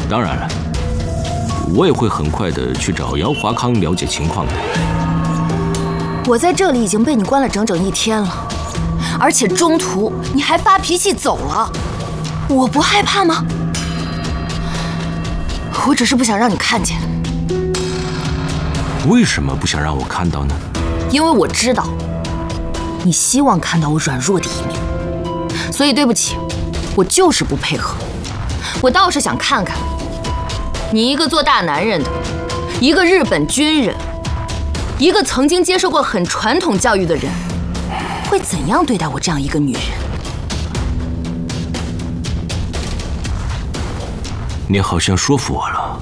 当然了，我也会很快的去找姚华康了解情况的。 我在这里已经被你关了整整1天了，而且中途你还发脾气走了，我不害怕吗？我只是不想让你看见。 为什么不想让我看到呢？ 因为我知道你希望看到我软弱的一面，所以对不起，我就是不配合。我倒是想看看你一个做大男人的，一个日本军人，一个曾经接受过很传统教育的人，会怎样对待我这样一个女人。 你好像说服我了。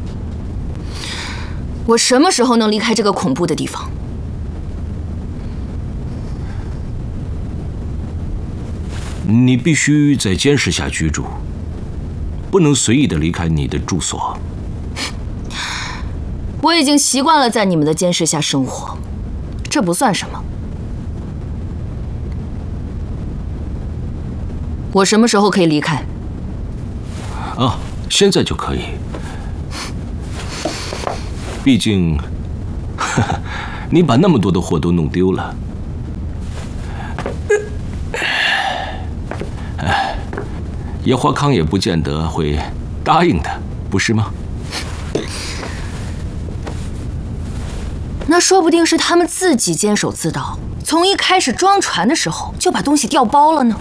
我什么时候能离开这个恐怖的地方？ 你必须在监视下居住，不能随意的离开你的住所。 我已经习惯了在你们的监视下生活，这不算什么。我什么时候可以离开？ 啊，现在就可以。毕竟，你把那么多的货都弄丢了。叶华康也不见得会答应的，不是吗？ 那说不定是他们自己监守自盗，从一开始装船的时候就把东西调包了呢。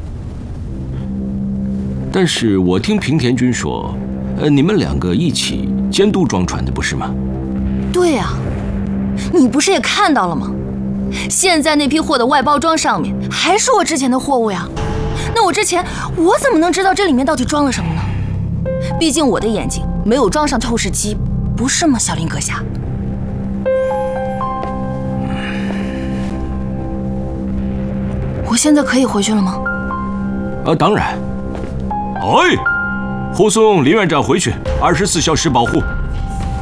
但是我听平田君说，你们2个一起监督装船的，不是吗？ 对啊，你不是也看到了吗？现在那批货的外包装上面还是我之前的货物呀。那我之前我怎么能知道这里面到底装了什么呢？毕竟我的眼睛没有装上透视机，不是吗，小林阁下？我现在可以回去了吗？ 当然。哎，护送林院长回去，24小时保护。